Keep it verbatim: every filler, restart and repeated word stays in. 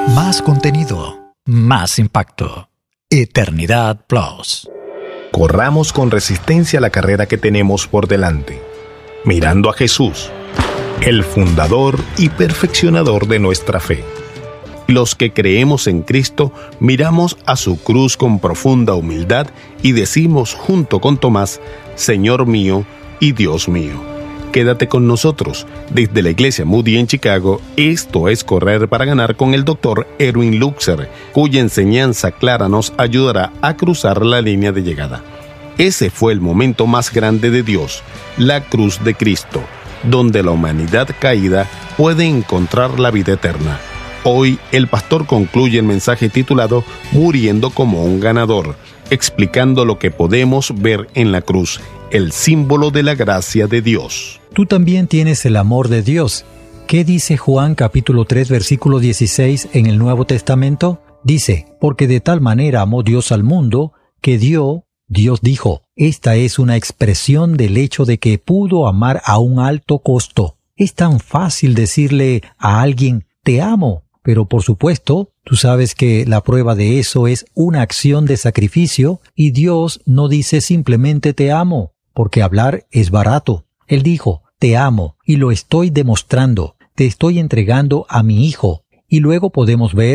Más contenido, más impacto. Eternidad Plus. Corramos con resistencia la carrera que tenemos por delante, mirando a Jesús, el fundador y perfeccionador de nuestra fe. Los que creemos en Cristo miramos a su cruz con profunda humildad y decimos junto con Tomás: Señor mío y Dios mío. Quédate con nosotros. Desde la Iglesia Moody en Chicago, esto es Correr para Ganar con el doctor Erwin Lutzer, cuya enseñanza clara nos ayudará a cruzar la línea de llegada. Ese fue el momento más grande de Dios, la cruz de Cristo, donde la humanidad caída puede encontrar la vida eterna. Hoy el pastor concluye el mensaje titulado Muriendo como un ganador, explicando lo que podemos ver en la cruz, el símbolo de la gracia de Dios. Tú también tienes el amor de Dios. ¿Qué dice Juan capítulo tres versículo dieciséis en el Nuevo Testamento? Dice, porque de tal manera amó Dios al mundo, que dio, Dios dijo. Esta es una expresión del hecho de que pudo amar a un alto costo. Es tan fácil decirle a alguien, te amo, pero por supuesto, tú sabes que la prueba de eso es una acción de sacrificio, y Dios no dice simplemente te amo, porque hablar es barato. Él dijo, te amo, y lo estoy demostrando, te estoy entregando a mi Hijo, y luego podemos ver